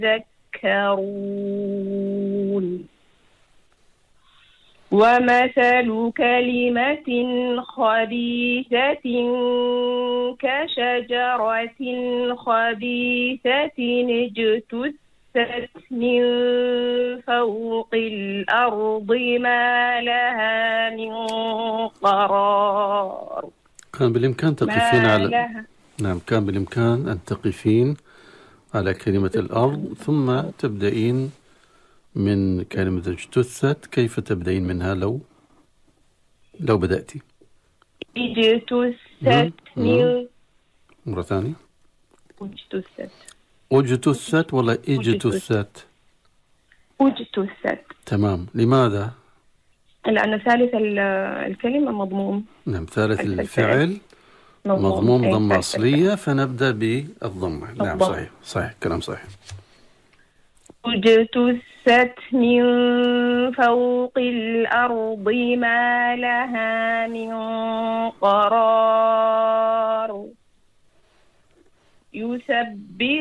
يذكرون. ومثل كلمة خبيثة كشجرة خبيثة اجتثت من فوق الأرض ما لها من قرار. كان بالإمكان تقفين على نعم، كان بالإمكان أن تقفين على كلمة الأرض ثم تبدأين من كلمة اجتثت. كيف تبدأين منها لو بدأتي؟ اجتثت من مرة ثانية. اجتثت ولا اجتثت؟ اجتثت. تمام. لماذا؟ لأن ثالث الكلمة مضموم. نعم، ثالث الفعل مضموم ضمة أصلية، فنبدأ بالضمة. نعم صحيح كلام صحيح. اجتثت من فوق الأرض ما لها من قرار. يثبت